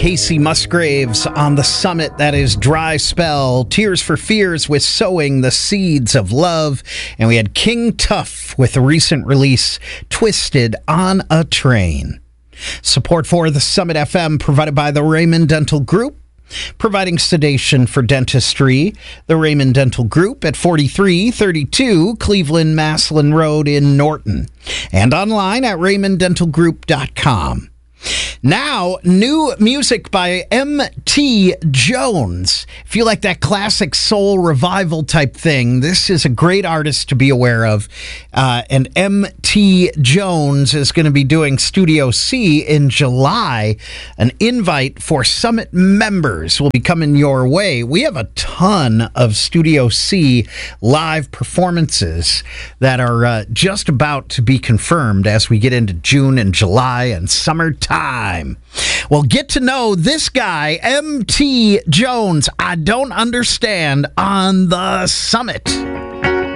Casey Musgraves on the Summit. That is Dry Spell. Tears for Fears with Sowing the Seeds of Love. And we had King Tuff with the recent release Twisted on a Train. Support for the Summit FM provided by the Raymond Dental Group, providing sedation for dentistry. The Raymond Dental Group at 4332 Cleveland Maslin Road in Norton. And online at raymonddentalgroup.com. Now, new music by M.T. Jones. If you like that classic soul revival type thing, this is a great artist to be aware of. And M.T. Jones is going to be doing Studio C in July. An invite for Summit members will be coming your way. We have a ton of Studio C live performances that are just about to be confirmed as we get into June and July and summertime. Well, get to know this guy, M.T. Jones. I don't understand on the Summit.